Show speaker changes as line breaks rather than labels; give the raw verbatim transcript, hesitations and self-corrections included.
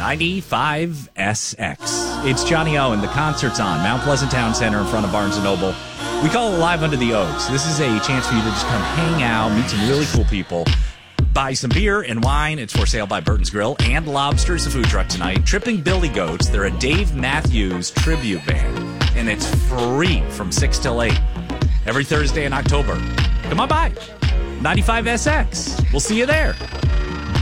ninety-five S X. It's Johnny O, and the concert's on. Mount Pleasant Town Center in front of Barnes and Noble. We call it Live Under the Oaks. This is a chance for you to just come hang out, meet some really cool people, buy some beer and wine. It's for sale by Burton's Grill, and Lobster's the food truck tonight. Tripping Billy Goats. They're a Dave Matthews tribute band, and it's free from six till eight every Thursday in October. Come on by. ninety-five S X. We'll see you there.